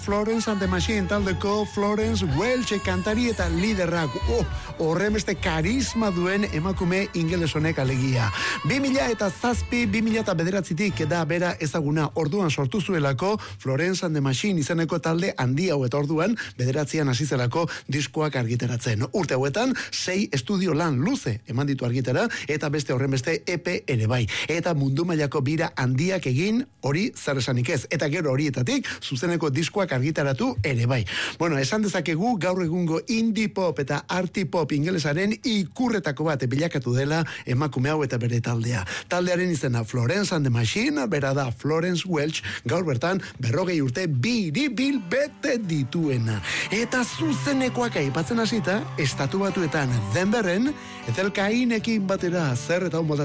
Florence and the Machine taldeko Florence Welch kantari eta liderrak horremeste karisma duen emakume ingeles honek alegia. 2007-2009 da bera ezaguna, orduan sortu zuelako Florence and the Machine izeneko talde handi hau, eta orduan 9an hasi zelako diskoak argitaratzen. Urte hauetan 6 estudio lan luze eman ditu argitara, eta beste horrenbeste EP ere bai. Eta mundu mailako bira handiak egin, hori zer esanik ez. Eta gero horietatik zuzeneko diskoak argitaratu ere bai. Bueno, esan dezakegu gaur egungo indie pop eta arty pop ingelesaren ikurretako bat bilakatu dela emakume hau eta bere taldea. Taldearen izena Florence and the Machine, bera da Florence Welch, gaur bertan 40 urte biribil bete dituena. Eta zuzenekoak aipatzen hasita, Estatu Batuetan Denveren, Ezel Kainekin batera zer eta